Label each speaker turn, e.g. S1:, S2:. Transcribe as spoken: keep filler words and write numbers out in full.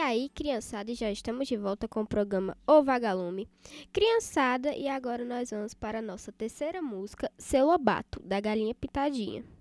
S1: aí, criançada, e já estamos de volta com o programa O Vagalume. Criançada, e agora nós vamos para a nossa terceira música, Seu Lobato, da Galinha Pitadinha.